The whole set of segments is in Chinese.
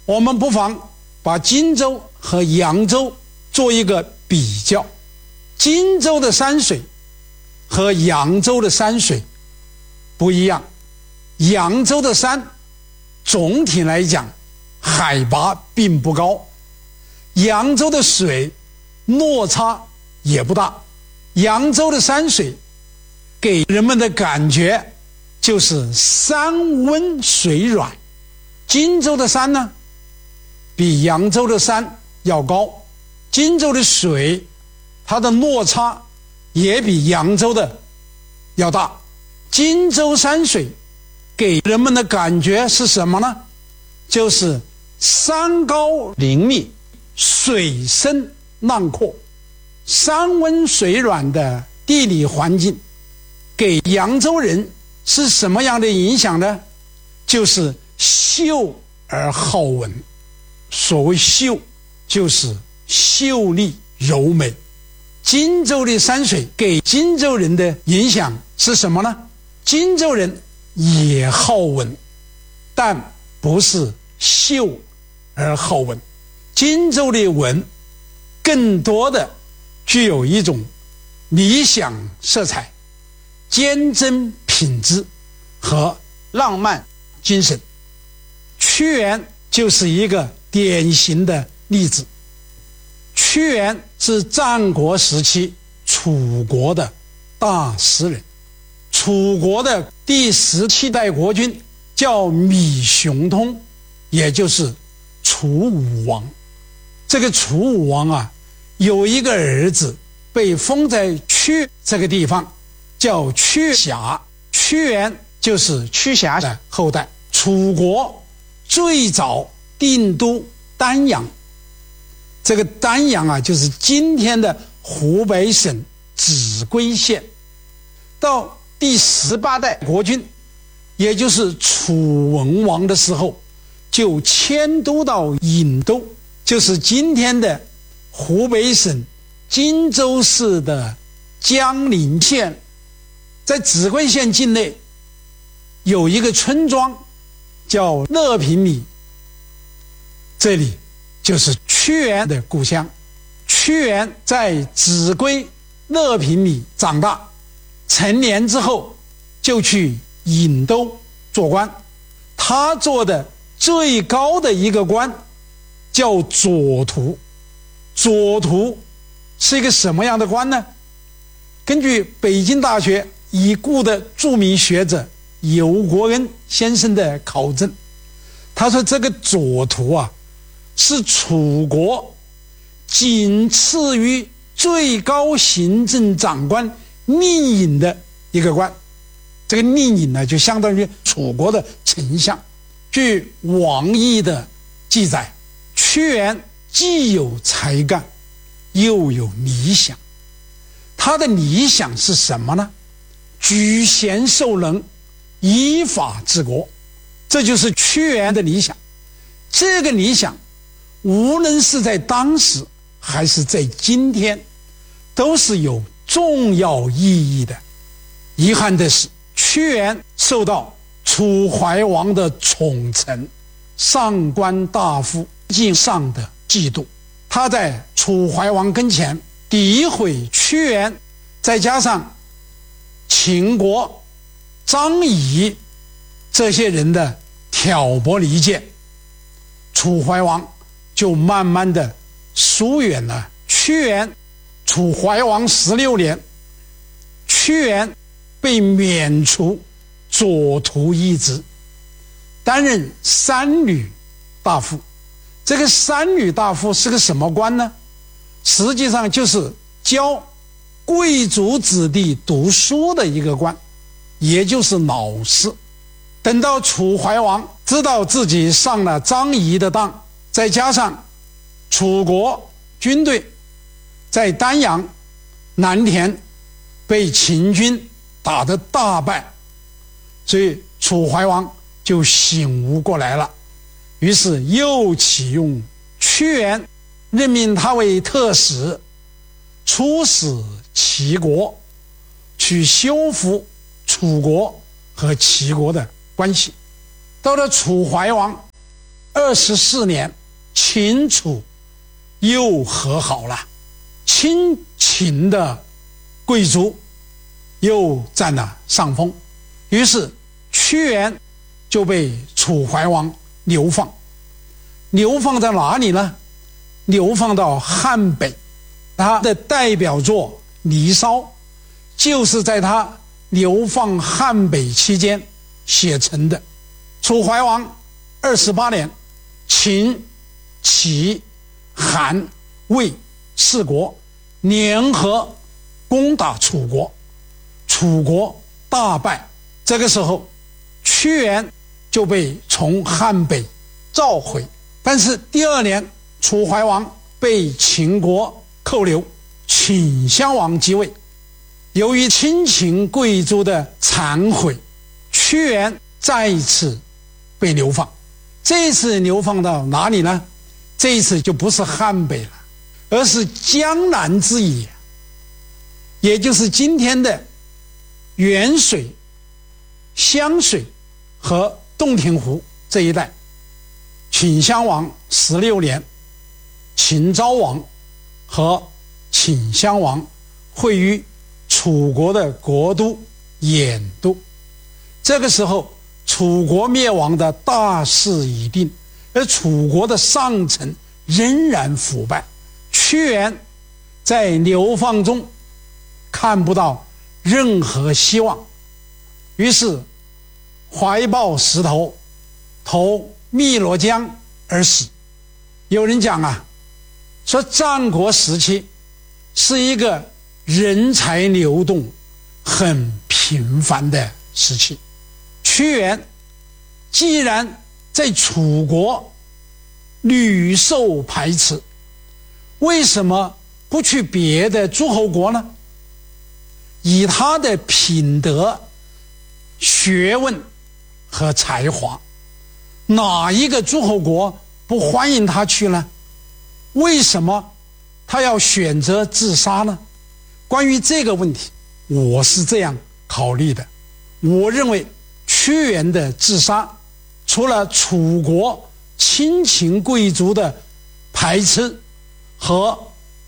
我们不妨把荆州和扬州做一个比较。荆州的山水和扬州的山水不一样。扬州的山总体来讲海拔并不高，扬州的水落差也不大。扬州的山水给人们的感觉就是山温水软。荆州的山呢，比扬州的山要高，荆州的水它的落差也比扬州的要大。荆州山水给人们的感觉是什么呢？就是山高林密，水深浪阔，山温水软的地理环境给扬州人是什么样的影响呢？就是秀而好文。所谓秀，就是秀丽柔美。荆州的山水给荆州人的影响是什么呢？荆州人也好文，但不是秀而好文。荆州的文更多的具有一种理想色彩、坚贞品质和浪漫精神。屈原就是一个典型的例子。屈原是战国时期楚国的大诗人。楚国的第17代国君叫芈熊通，也就是楚武王。这个楚武王啊，有一个儿子被封在曲这个地方，叫屈瑕。屈原就是屈瑕的后代。楚国最早定都丹阳，这个丹阳啊，就是今天的湖北省秭归县。到第18代国君，也就是楚文王的时候，就迁都到郢都，就是今天的湖北省荆州市的江陵县。在秭归县境内有一个村庄叫乐平里，这里就是屈原的故乡。屈原在秭归乐平里长大，成年之后就去郢都做官。他做的最高的一个官叫左徒。左徒是一个什么样的官呢？根据北京大学已故的著名学者游国恩先生的考证，他说这个左徒啊，是楚国仅次于最高行政长官令尹的一个官。这个令尹呢，就相当于楚国的丞相。据王逸的记载，屈原既有才干，又有理想。他的理想是什么呢？举贤授能，依法治国，这就是屈原的理想。这个理想无论是在当时还是在今天，都是有重要意义的。遗憾的是，屈原受到楚怀王的宠臣上官大夫靳尚的嫉妒，他在楚怀王跟前诋毁屈原，再加上秦国张仪这些人的挑拨离间，楚怀王就慢慢的疏远了屈原。楚怀王16年，屈原被免除左徒一职，担任三闾大夫。这个三闾大夫是个什么官呢？实际上就是教贵族子弟读书的一个官，也就是老师。等到楚怀王知道自己上了张仪的当，再加上楚国军队在丹阳、南田被秦军打得大败，所以楚怀王就醒悟过来了，于是又启用屈原，任命他为特使，出使齐国，去修复楚国和齐国的关系。到了楚怀王 24年，秦楚又和好了，亲秦的贵族又占了上风，于是屈原就被楚怀王流放。流放在哪里呢？流放到汉北，他的代表作《离骚》就是在他流放汉北期间写成的。楚怀王28年，秦、齐、韩、魏4国联合攻打楚国，楚国大败。这个时候，屈原就被从汉北召回。但是第2年，楚怀王被秦国扣留，顷襄王即位。由于亲秦贵族的忏悔，屈原再一次被流放。这次流放到哪里呢？这一次就不是汉北了，而是江南之野，也就是今天的沅水、湘水和洞庭湖这一带。顷襄王16年，秦昭王和顷襄王会于楚国的国都兖都。这个时候，楚国灭亡的大势已定，而楚国的上层仍然腐败。屈原在流放中看不到任何希望，于是怀抱石头投汨罗江而死。有人讲说战国时期是一个人才流动很频繁的时期。屈原既然在楚国屡受排斥，为什么不去别的诸侯国呢？以他的品德、学问和才华，哪一个诸侯国不欢迎他去呢？为什么他要选择自杀呢？关于这个问题，我是这样考虑的。我认为屈原的自杀，除了楚国亲秦贵族的排斥和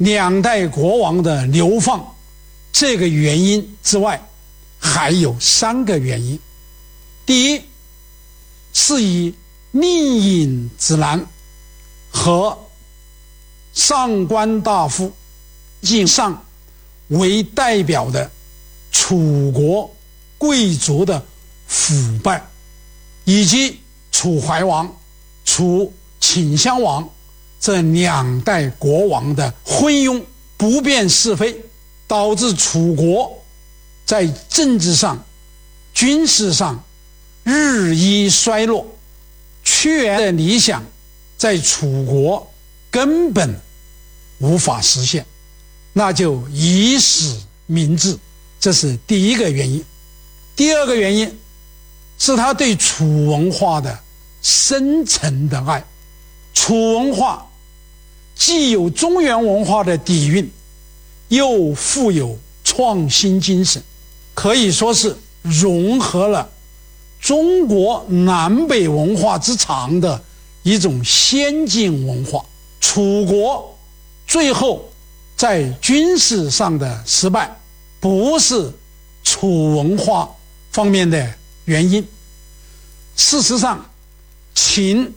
2代国王的流放这个原因之外，还有3个原因。第一，是以令尹子兰和上官大夫晋上为代表的楚国贵族的腐败，以及楚怀王、楚顷襄王这2代国王的昏庸不辨是非，导致楚国在政治上、军事上日益衰落。屈原的理想在楚国根本无法实现，那就以死明志，这是第一个原因。第2个原因是他对楚文化的深沉的爱。楚文化既有中原文化的底蕴，又富有创新精神，可以说是融合了中国南北文化之长的一种先进文化。楚国最后在军事上的失败，不是楚文化方面的原因。事实上，秦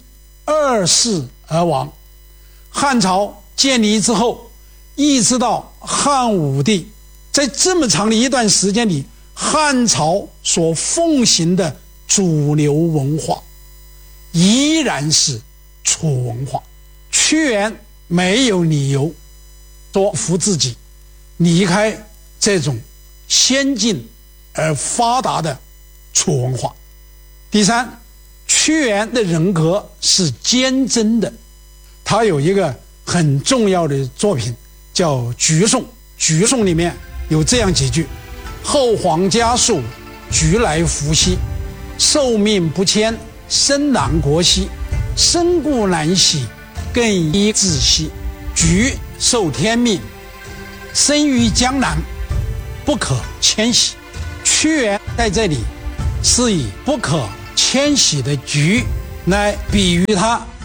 2世而亡，汉朝建立之后，一直到汉武帝，在这么长的一段时间里，汉朝所奉行的主流文化依然是楚文化。屈原没有理由说服自己离开这种先进而发达的楚文化。第三，屈原的人格是坚贞的，他有一个很重要的作品叫《橘颂》。《橘颂》里面有这样几句：后皇家属，橘来伏羲，受命不迁，深南国兮，身故难徙，更宜自息。橘受天命，生于江南，不可迁徙。屈原在这里是以不可迁徙的橘来比喻他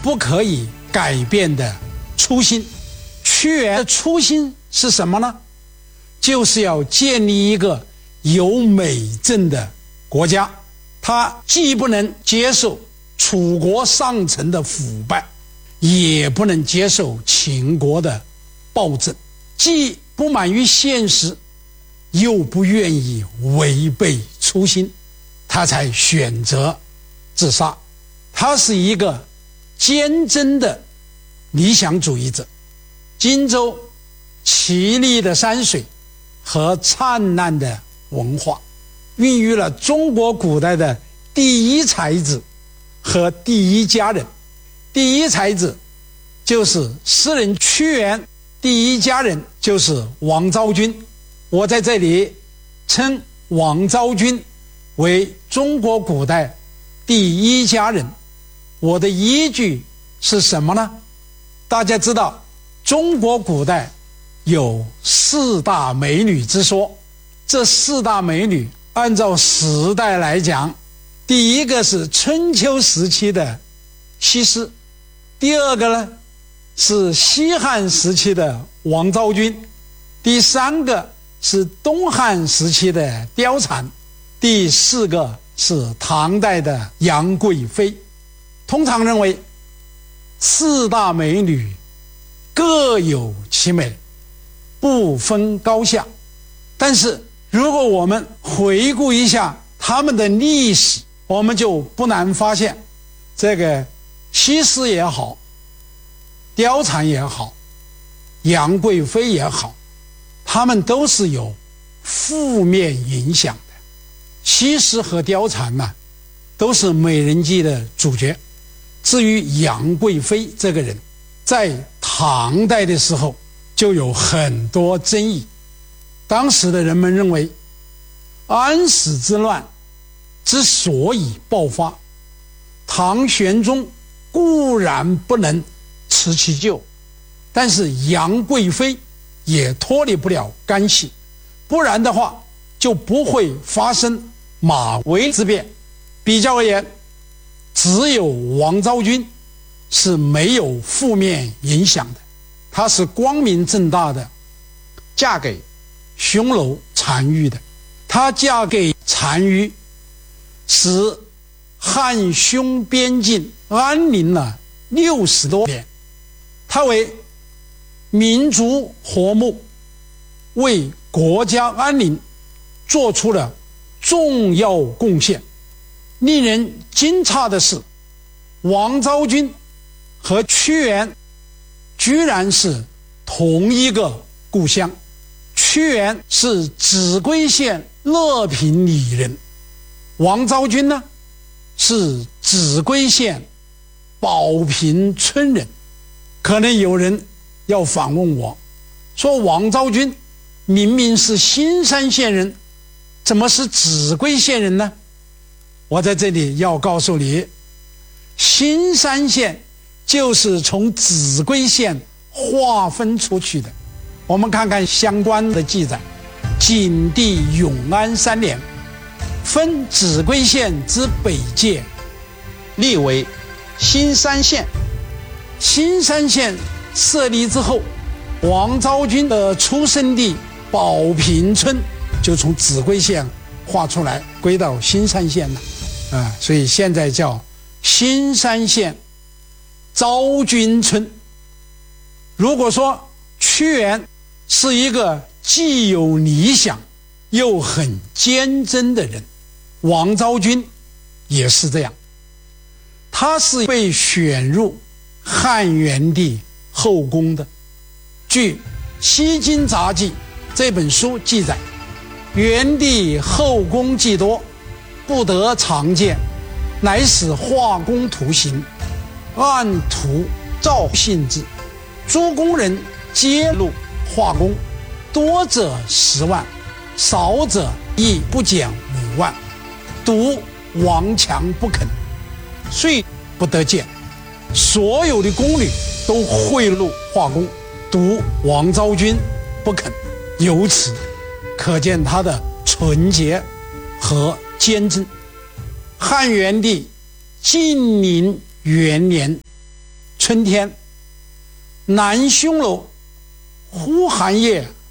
不可以改变的初心。屈原的初心是什么呢？就是要建立一个有美政的国家。他既不能接受楚国上层的腐败，也不能接受秦国的暴政，既不满于现实，又不愿意违背初心，他才选择自杀。他是一个坚贞的理想主义者。荆州绮丽的山水和灿烂的文化，孕育了中国古代的第一才子和第一佳人。第一才子就是诗人屈原，第一佳人就是王昭君。我在这里称王昭君为中国古代第一佳人。我的依据是什么呢？大家知道中国古代有四大美女之说，这四大美女按照时代来讲，第一个是春秋时期的西施，第二个呢是西汉时期的王昭君，第三个是东汉时期的貂蝉，第四个是唐代的杨贵妃。通常认为四大美女各有其美，不分高下。但是如果我们回顾一下他们的历史，我们就不难发现，这个西施也好，貂蝉也好，杨贵妃也好，他们都是有负面影响的。西施和貂蝉呢，都是美人计的主角。至于杨贵妃这个人，在唐代的时候就有很多争议。当时的人们认为，安史之乱之所以爆发，唐玄宗固然不能辞其咎，但是杨贵妃也脱离不了干系，不然的话就不会发生马嵬之变。比较而言，只有王昭君是没有负面影响的，她是光明正大的嫁给匈奴单于的。她嫁给单于，使汉匈边境安宁了60多年。她为民族和睦，为国家安宁做出了重要贡献。令人惊诧的是，王昭君和屈原居然是同一个故乡。屈原是秭归县乐平里人，王昭君呢是秭归县保平村人。可能有人要反问我，说王昭君明明是新山县人，怎么是秭归县人呢？我在这里要告诉你，新山县就是从秭归县划分出去的。我们看看相关的记载。景帝永安3年，分秭归县之北界， 立为新山县。 新山县设立之后，王昭君的出生地保平村就从秭归县划出来，归到新山县了。所以现在叫新山县昭君村。如果说屈原是一个既有理想又很坚贞的人，王昭君也是这样。他是被选入汉元帝后宫的。据《西京杂记》这本书记载，元帝后宫既多，不得常见，乃使画工图形，按图照性质，诸工人皆入画工，多者10万，少者亦不减5万，独王强不肯，遂不得见。所有的宫女都贿赂画工，独王昭君不肯。由此可见他的纯洁和坚贞。汉元帝晋宁元年春天，南匈奴呼韩夜